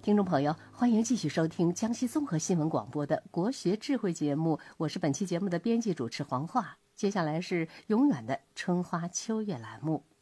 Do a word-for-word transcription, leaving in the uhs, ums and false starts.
听众朋友，欢迎继续收听江西综合新闻广播的国学智慧节目，我是本期节目的编辑主持黄华。接下来是永远的春花秋月栏目。